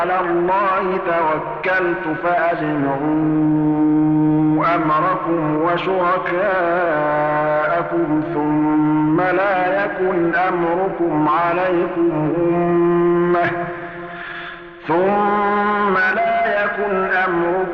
على الله توكلت فأجمعوا أمركم وشركاءكم ثم لا يكن أمركم عليكم